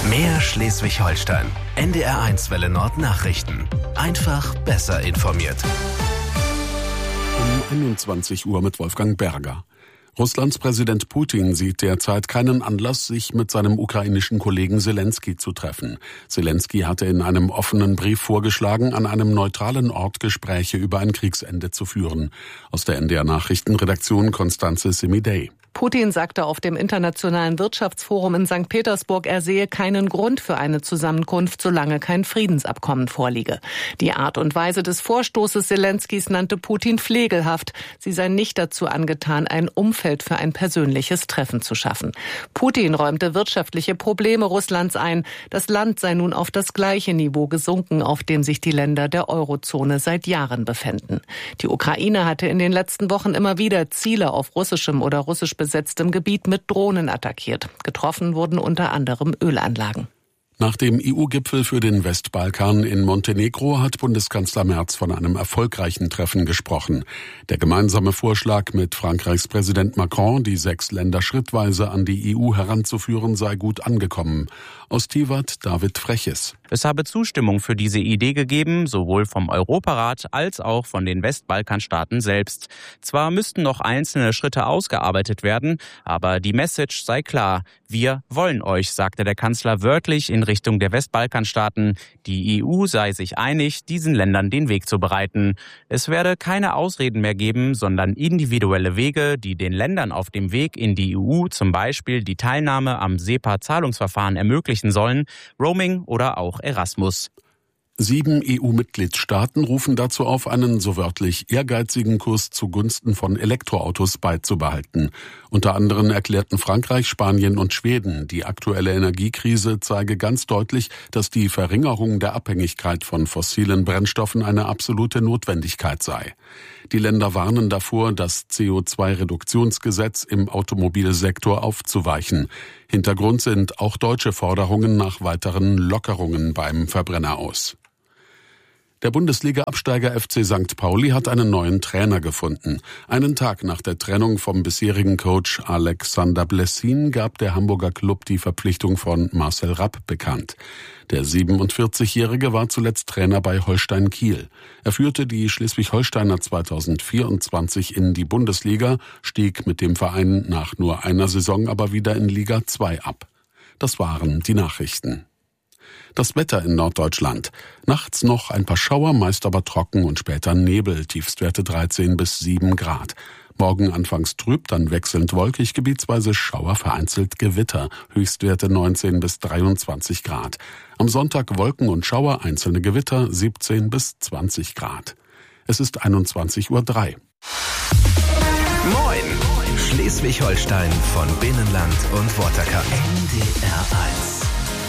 Mehr Schleswig-Holstein. NDR1 Welle Nord Nachrichten. Einfach besser informiert. Um 21 Uhr mit Wolfgang Berger. Russlands Präsident Putin sieht derzeit keinen Anlass, sich mit seinem ukrainischen Kollegen Selenskyj zu treffen. Selenskyj hatte in einem offenen Brief vorgeschlagen, an einem neutralen Ort Gespräche über ein Kriegsende zu führen. Aus der NDR-Nachrichtenredaktion Konstanze Semidey. Putin sagte auf dem Internationalen Wirtschaftsforum in St. Petersburg, er sehe keinen Grund für eine Zusammenkunft, solange kein Friedensabkommen vorliege. Die Art und Weise des Vorstoßes Selenskys nannte Putin pflegelhaft. Sie sei nicht dazu angetan, ein Umfeld für ein persönliches Treffen zu schaffen. Putin räumte wirtschaftliche Probleme Russlands ein. Das Land sei nun auf das gleiche Niveau gesunken, auf dem sich die Länder der Eurozone seit Jahren befänden. Die Ukraine hatte in den letzten Wochen immer wieder Ziele auf russischem oder russisch besetztem Gebiet mit Drohnen attackiert. Getroffen wurden unter anderem Ölanlagen. Nach dem EU-Gipfel für den Westbalkan in Montenegro hat Bundeskanzler Merz von einem erfolgreichen Treffen gesprochen. Der gemeinsame Vorschlag mit Frankreichs Präsident Macron, die 6 Länder schrittweise an die EU heranzuführen, sei gut angekommen. Aus Tivat David Freches. Es habe Zustimmung für diese Idee gegeben, sowohl vom Europarat als auch von den Westbalkanstaaten selbst. Zwar müssten noch einzelne Schritte ausgearbeitet werden, aber die Message sei klar. Wir wollen euch, sagte der Kanzler wörtlich in Richtung der Westbalkanstaaten. Die EU sei sich einig, diesen Ländern den Weg zu bereiten. Es werde keine Ausreden mehr geben, sondern individuelle Wege, die den Ländern auf dem Weg in die EU zum Beispiel die Teilnahme am SEPA-Zahlungsverfahren ermöglichen sollen, Roaming oder auch Erasmus. 7 EU-Mitgliedstaaten rufen dazu auf, einen so wörtlich ehrgeizigen Kurs zugunsten von Elektroautos beizubehalten. Unter anderem erklärten Frankreich, Spanien und Schweden, die aktuelle Energiekrise zeige ganz deutlich, dass die Verringerung der Abhängigkeit von fossilen Brennstoffen eine absolute Notwendigkeit sei. Die Länder warnen davor, das CO2-Reduktionsgesetz im Automobilsektor aufzuweichen. Hintergrund sind auch deutsche Forderungen nach weiteren Lockerungen beim Verbrenner aus. Der Bundesliga-Absteiger FC St. Pauli hat einen neuen Trainer gefunden. Einen Tag nach der Trennung vom bisherigen Coach Alexander Blessin gab der Hamburger Klub die Verpflichtung von Marcel Rapp bekannt. Der 47-Jährige war zuletzt Trainer bei Holstein Kiel. Er führte die Schleswig-Holsteiner 2024 in die Bundesliga, stieg mit dem Verein nach nur einer Saison aber wieder in Liga 2 ab. Das waren die Nachrichten. Das Wetter in Norddeutschland. Nachts noch ein paar Schauer, meist aber trocken und später Nebel, Tiefstwerte 13 bis 7 Grad. Morgen anfangs trüb, dann wechselnd wolkig, gebietsweise Schauer, vereinzelt Gewitter, Höchstwerte 19 bis 23 Grad. Am Sonntag Wolken und Schauer, einzelne Gewitter, 17 bis 20 Grad. Es ist 21:03 Uhr. Moin! Schleswig-Holstein von Binnenland und Waterkant. NDR1.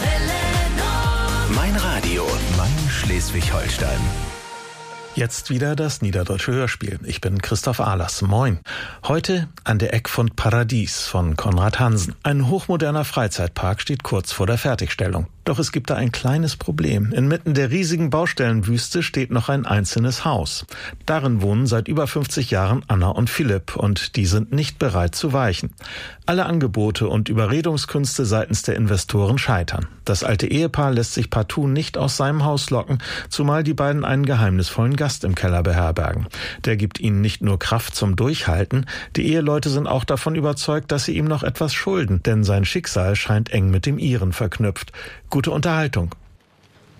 Mein Radio, mein Schleswig-Holstein. Jetzt wieder das Niederdeutsche Hörspiel. Ich bin Christoph Ahlers. Moin. Heute an der Eckfund Paradies von Konrad Hansen. Ein hochmoderner Freizeitpark steht kurz vor der Fertigstellung. Doch es gibt da ein kleines Problem. Inmitten der riesigen Baustellenwüste steht noch ein einzelnes Haus. Darin wohnen seit über 50 Jahren Anna und Philipp und die sind nicht bereit zu weichen. Alle Angebote und Überredungskünste seitens der Investoren scheitern. Das alte Ehepaar lässt sich partout nicht aus seinem Haus locken, zumal die beiden einen geheimnisvollen Gast im Keller beherbergen. Der gibt ihnen nicht nur Kraft zum Durchhalten, die Eheleute sind auch davon überzeugt, dass sie ihm noch etwas schulden, denn sein Schicksal scheint eng mit dem ihren verknüpft. Gute Unterhaltung